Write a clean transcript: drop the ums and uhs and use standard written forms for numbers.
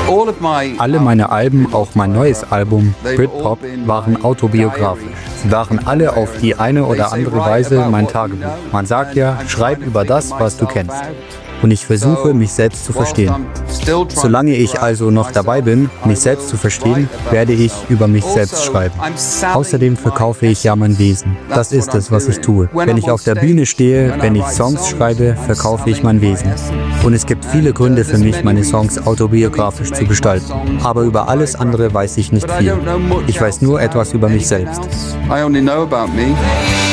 Alle meine Alben, auch mein neues Album, Britpop, waren autobiografisch. Sie waren alle auf die eine oder andere Weise mein Tagebuch. Man sagt ja, schreib über das, was du kennst. Und ich versuche, mich selbst zu verstehen. Solange ich also noch dabei bin, mich selbst zu verstehen, werde ich über mich selbst schreiben. Außerdem verkaufe ich ja mein Wesen. Das ist es, was ich tue. Wenn ich auf der Bühne stehe, wenn ich Songs schreibe, verkaufe ich mein Wesen. Und es gibt viele Gründe für mich, meine Songs autobiografisch zu gestalten. Aber über alles andere weiß ich nicht viel. Ich weiß nur etwas über mich selbst.